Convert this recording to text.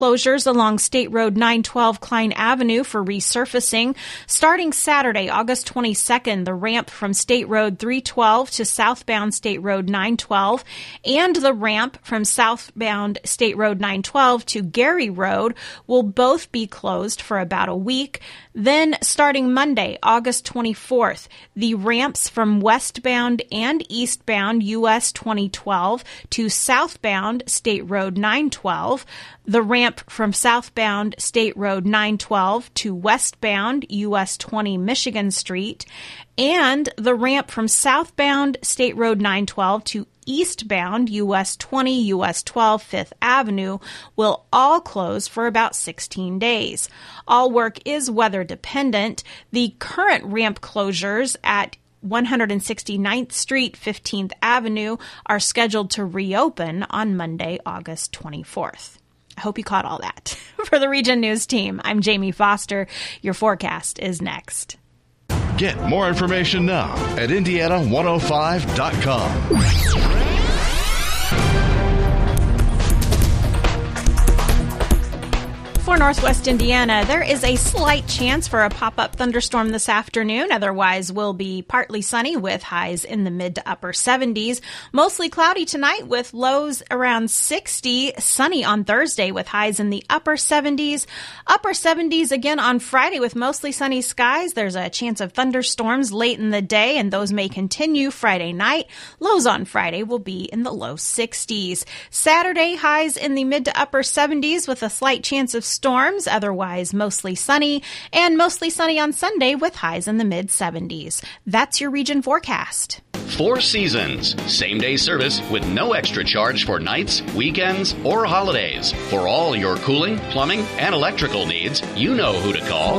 Closures along State Road 912 Klein Avenue for resurfacing. Starting Saturday, August 22nd, the ramp from State Road 312 to southbound State Road 912 and the ramp from southbound State Road 912 to Gary Road will both be closed for about a week. Then, starting Monday, August 24th, the ramps from westbound and eastbound US 2012 to southbound State Road 912, the ramp from southbound State Road 912 to westbound US 20 Michigan Street, and the ramp from southbound State Road 912 to eastbound US 20, US 12 Fifth Avenue will all close for about 16 days. All work is weather dependent. The current ramp closures at 169th Street, 15th Avenue are scheduled to reopen on Monday, August 24th. I hope you caught all that. For the Region News team, I'm Jamie Foster. Your forecast is next. Get more information now at Indiana105.com. For Northwest Indiana, there is a slight chance for a pop-up thunderstorm this afternoon. Otherwise, will be partly sunny with highs in the mid to upper 70s. Mostly cloudy tonight with lows around 60. Sunny on Thursday with highs in the upper 70s. Upper 70s again on Friday with mostly sunny skies. There's a chance of thunderstorms late in the day, and those may continue Friday night. Lows on Friday will be in the low 60s. Saturday, highs in the mid to upper 70s with a slight chance of storms, otherwise mostly sunny, and mostly sunny on Sunday with highs in the mid-70s. That's your region forecast. Four Seasons. Same-day service with no extra charge for nights, weekends, or holidays. For all your cooling, plumbing, and electrical needs, you know who to call.